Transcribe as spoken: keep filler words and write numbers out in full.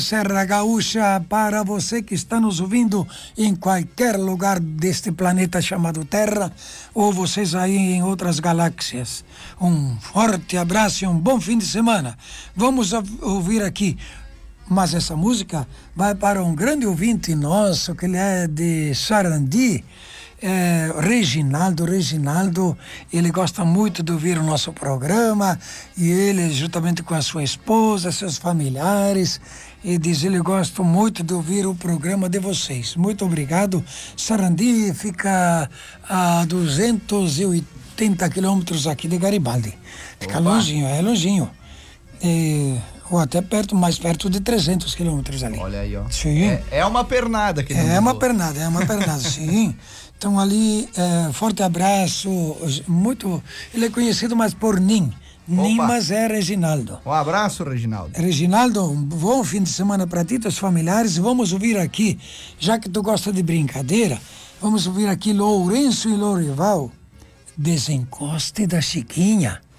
Serra Gaúcha, para você que está nos ouvindo em qualquer lugar deste planeta chamado Terra, ou vocês aí em outras galáxias. Um forte abraço e um bom fim de semana. Vamos ouvir aqui, mas essa música vai para um grande ouvinte nosso, que ele é de Sarandi, É, Reginaldo, Reginaldo, ele gosta muito de ouvir o nosso programa, e ele, juntamente com a sua esposa, seus familiares, e diz, ele gosta muito de ouvir o programa de vocês. Muito obrigado. Sarandi fica a duzentos e oitenta quilômetros aqui de Garibaldi. Fica Opa. longinho, é longinho. E, ou até perto, mais perto de trezentos quilômetros ali. Olha aí, ó. Sim. É, é uma pernada que É uma pernada, é uma pernada, sim. Então ali, é, forte abraço, muito, ele é conhecido mais por Nin, Nin, mas é Reginaldo. Um abraço, Reginaldo. Reginaldo, um bom fim de semana para ti, teus familiares. Vamos ouvir aqui, já que tu gosta de brincadeira, vamos ouvir aqui Lourenço e Lorival, Desencoste da Chiquinha.